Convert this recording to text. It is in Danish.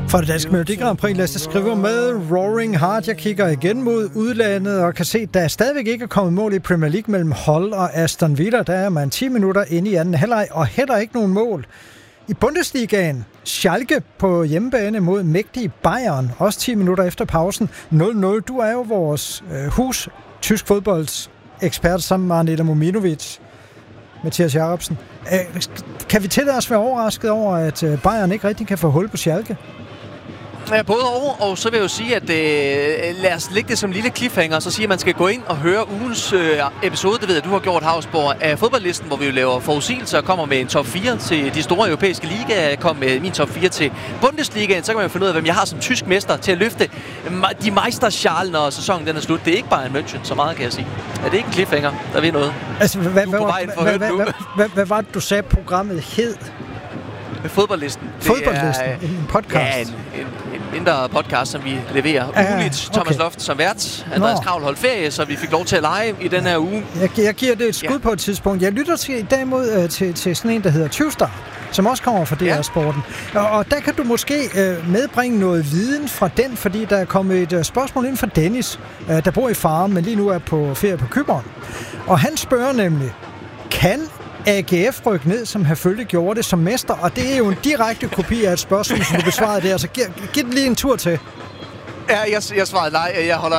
For det danske Melodi Grand Prix, Lasse skriver med Roaring Heart. Jeg kigger igen mod udlandet og kan se, at der stadigvæk ikke er kommet mål i Premier League mellem Hull og Aston Villa. Der er man 10 minutter inde i anden halvleg, og heller ikke nogen mål i Bundesligaen. Schalke på hjemmebane mod mægtige Bayern, også 10 minutter efter pausen. 0-0. Du er jo vores tysk fodbolds ekspert sammen med Arnela Mominovic, Mathias Jacobsen. Kan vi tillade os være overrasket over, at Bayern ikke rigtig kan få hul på Schalke? Ja, både og så vil jeg jo sige, at lad os lægge det som en lille cliffhanger, og så sige, at man skal gå ind og høre ugens episode, det ved jeg, du har gjort, Havsborg, af fodboldlisten, hvor vi jo laver forudsigelser og kommer med en top 4 til de store europæiske ligaer. Jeg kom med min top 4 til Bundesligaen, så kan man jo finde ud af, hvem jeg har som tysk mester til at løfte de Meisterschalen, når sæsonen den er slut. Det er ikke Bayern München, så meget kan jeg sige. Er det ikke en cliffhanger? Der ved noget. Altså, hvad var det, du sagde, programmet hed? Fodboldlisten. Fodboldlisten? En podcast? Ja, en mindre podcast, som vi leverer ugenligt. Thomas Loft som vært. Andreas Kravl holdt ferie, så vi fik lov til at lege i den her uge. Jeg giver det et skud på et tidspunkt. Jeg lytter til i dag mod til sådan en, der hedder 20-Star, som også kommer fra DR-sporten. Og der kan du måske medbringe noget viden fra den, fordi der er kommet et spørgsmål ind fra Dennis, der bor i Farum, men lige nu er på ferie på Cypern. Og han spørger nemlig, kan AGF rykke ned, som Herfølge gjorde det som mester? Og det er jo en direkte kopi af et spørgsmål, som du besvarede der. Så giv det lige en tur til. Ja, jeg svarede nej. Jeg holder